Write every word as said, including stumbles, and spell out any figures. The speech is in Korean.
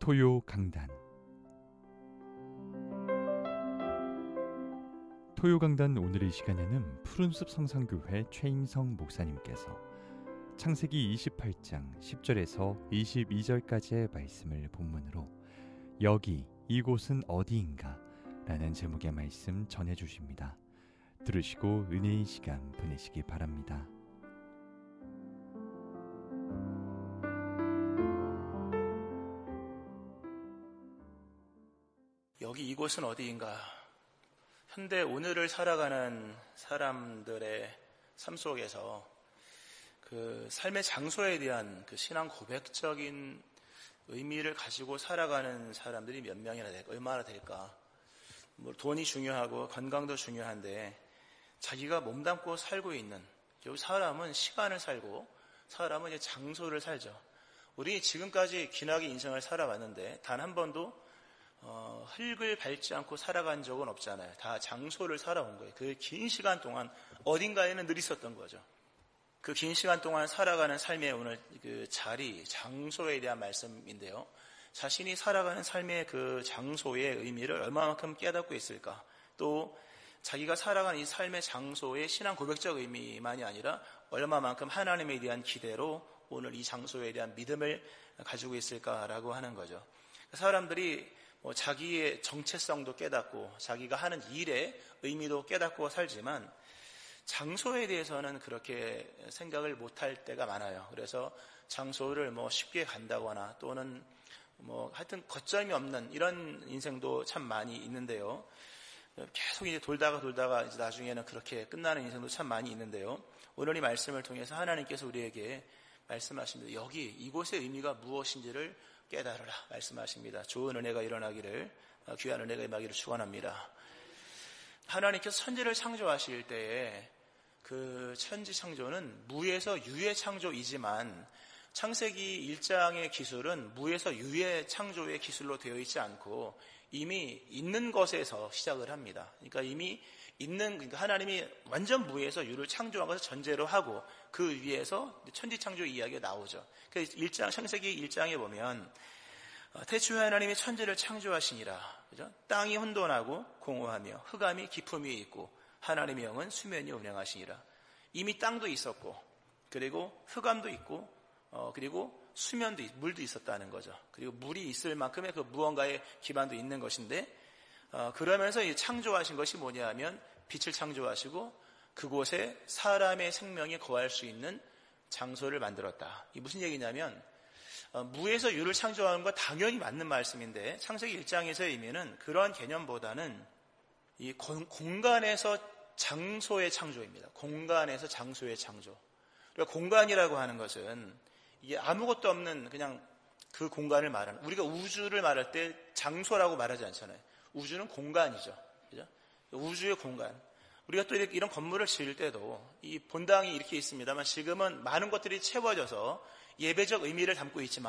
토요강단 토요강단 오늘의 시간에는 푸른숲 성산교회 최인성 목사님께서 창세기 이십팔 장 십 절에서 이십이 절까지의 말씀을 본문으로 여기 이곳은 어디인가 라는 제목의 말씀 전해주십니다. 들으시고 은혜의 시간 보내시기 바랍니다. 여기 이곳은 어디인가? 현대 오늘을 살아가는 사람들의 삶 속에서 그 삶의 장소에 대한 그 신앙 고백적인 의미를 가지고 살아가는 사람들이 몇 명이나 될까? 얼마나 될까? 뭐 돈이 중요하고 건강도 중요한데 자기가 몸담고 살고 있는, 여기 사람은 시간을 살고 사람은 이제 장소를 살죠. 우리 지금까지 귀하게 인생을 살아왔는데 단 한 번도 어, 흙을 밟지 않고 살아간 적은 없잖아요. 다 장소를 살아온 거예요. 그 긴 시간 동안 어딘가에는 늘 있었던 거죠. 그 긴 시간 동안 살아가는 삶의 오늘 그 자리, 장소에 대한 말씀인데요. 자신이 살아가는 삶의 그 장소의 의미를 얼마만큼 깨닫고 있을까? 또 자기가 살아가는 이 삶의 장소의 신앙 고백적 의미만이 아니라 얼마만큼 하나님에 대한 기대로 오늘 이 장소에 대한 믿음을 가지고 있을까라고 하는 거죠. 사람들이 뭐 자기의 정체성도 깨닫고 자기가 하는 일의 의미도 깨닫고 살지만 장소에 대해서는 그렇게 생각을 못할 때가 많아요. 그래서 장소를 뭐 쉽게 간다거나 또는 뭐 하여튼 거점이 없는 이런 인생도 참 많이 있는데요. 계속 이제 돌다가 돌다가 이제 나중에는 그렇게 끝나는 인생도 참 많이 있는데요. 오늘 이 말씀을 통해서 하나님께서 우리에게 말씀하십니다. 여기 이곳의 의미가 무엇인지를 깨달으라 말씀하십니다. 좋은 은혜가 일어나기를, 귀한 은혜가 임하기를 축원합니다. 하나님께서 천지를 창조하실 때에 그 천지 창조는 무에서 유의 창조이지만 창세기 일 장의 기술은 무에서 유의 창조의 기술로 되어 있지 않고 이미 있는 것에서 시작을 합니다. 그러니까 이미 있는, 그러니까 하나님이 완전 무에서 유를 창조한 것을 전제로 하고 그 위에서 천지 창조 이야기가 나오죠. 그래서 일 장, 창세기 일 장에 보면 태초에 하나님이 천지를 창조하시니라. 그죠? 땅이 혼돈하고 공허하며 흑암이 깊음 위에 있고 하나님의 영은 수면이 운행하시니라. 이미 땅도 있었고 그리고 흑암도 있고 어, 그리고 수면도, 물도 있었다는 거죠. 그리고 물이 있을 만큼의 그 무언가의 기반도 있는 것인데, 어, 그러면서 이 창조하신 것이 뭐냐 하면 빛을 창조하시고 그곳에 사람의 생명이 거할 수 있는 장소를 만들었다. 이 무슨 얘기냐면, 어, 무에서 유를 창조하는 건 당연히 맞는 말씀인데, 창세기 일 장에서의 의미는 그런 개념보다는 이 공, 공간에서 장소의 창조입니다. 공간에서 장소의 창조. 그러니까 공간이라고 하는 것은 이게 아무것도 없는 그냥 그 공간을 말하는, 우리가 우주를 말할 때 장소라고 말하지 않잖아요. 우주는 공간이죠. 그죠? 우주의 공간. 우리가 또 이런 건물을 지을 때도 이 본당이 이렇게 있습니다만 지금은 많은 것들이 채워져서 예배적 의미를 담고 있지만